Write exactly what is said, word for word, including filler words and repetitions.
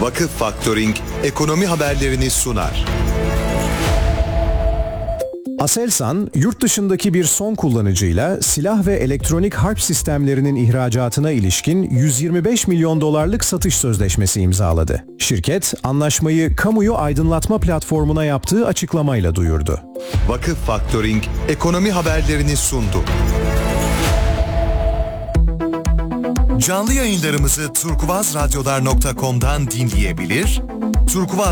Vakıf Faktörink ekonomi haberlerini sunar. Aselsan, yurt dışındaki bir son kullanıcıyla silah ve elektronik harp sistemlerinin ihracatına ilişkin yüz yirmi beş milyon dolarlık satış sözleşmesi imzaladı. Şirket, anlaşmayı kamuyu aydınlatma platformuna yaptığı açıklamayla duyurdu. Vakıf Faktörink ekonomi haberlerini sundu. Canlı yayınlarımızı turkuazradyolar nokta com'dan dinleyebilir, Turkuaz